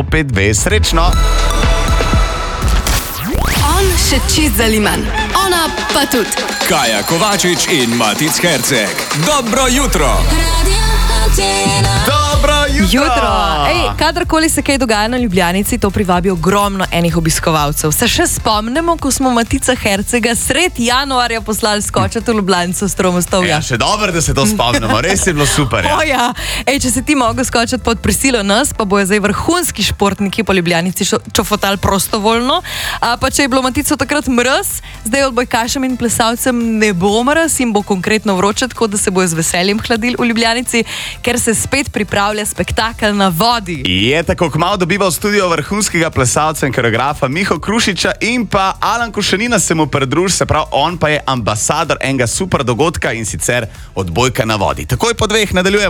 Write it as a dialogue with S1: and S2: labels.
S1: 105.2. Srečno!
S2: On še čist zaliman, ona pa tudi.
S3: Kaja Kovačič in Matic Herceg. Dobro jutro!
S1: Dobro
S4: Jutro. Kadarkoli se kaj dogaja na Ljubljanici, to privabi ogromno enih obiskovalcev. Se še spomnimo, ko smo Matica Hercega sred januarja poslali skočati v Ljubljanico s Tromostovja.
S1: Ja, še dobro, da se to spomnimo. Res je bilo super. Ja.
S4: Če se ti mogel skočati pod prisilo nas, pa bojo zdaj vrhunski športniki po Ljubljanici čofotali prostovoljno. Pa če je bilo Matico takrat mraz, zdaj odbojkašem in plesalcem ne bo mraz, jim bo konkretno vroče, tako da se bojo z veseljem hladili v Ljubljanici, ker se spet pripravlja spektakel na vodi.
S1: Je tako, kmalu dobiva v studio vrhunskega plesalca in koreografa Miho Krušiča in pa Alan Košenina se mu pridruži, se pravi, on pa je ambasador enega super dogodka in sicer odbojka na vodi. Takoj po 2 nadaljujemo.